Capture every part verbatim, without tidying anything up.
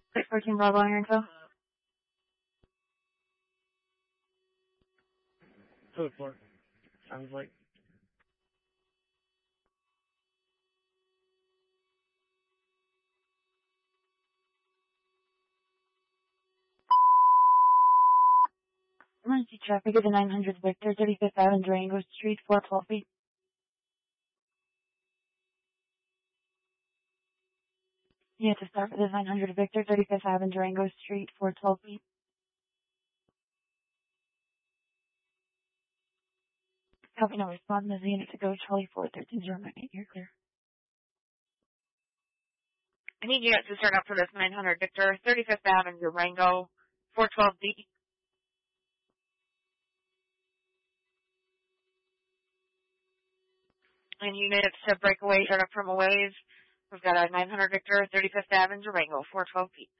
six fourteen Bravo on your info. Code four. Sounds like. Emergency traffic at the nine hundred Victor, thirty-fifth Avenue, Durango Street, four twelve feet. Yeah, to start with the nine hundred Victor, thirty-fifth Avenue, Durango Street, four twelve feet. Copy, no response. There's a unit to go, Charlie four thirteen zero nine eight. You're clear. I need units to start up for this nine hundred Victor, thirty-fifth Avenue, Durango, four twelve D. And units to breakaway, start up from a ways. We've got a nine hundred Victor, thirty-fifth Avenue, Durango, four twelve feet.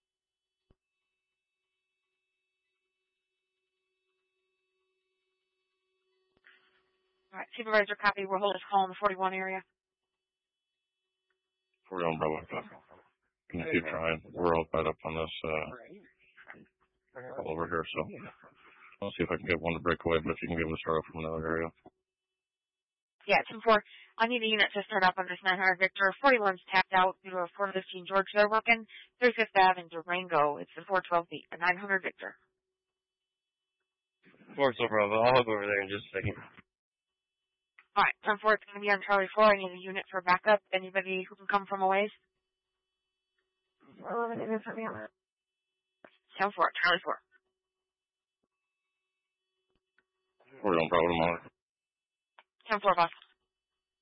All right, supervisor copy. We'll hold this call in the forty-one area. forty-one Bravo. Can you keep trying? We're all tied up on this, uh, all over here, so I'll see if I can get one to break away, but if you can be able to start up from another area. Yeah, ten four. I need a unit to start up on this nine hundred Victor. forty-one's tapped out due to a four fifteen George they're working. thirty-fifth Avenue, Durango. It's the four twelve feet, a nine hundred Victor. Four so Bravo. I'll hop over there in just a second. All right, ten four, it's going to be on Charlie four. I need a unit for backup. Anybody who can come from a ways? ten four, Charlie four. forty-one Bravo tomorrow. ten four, boss.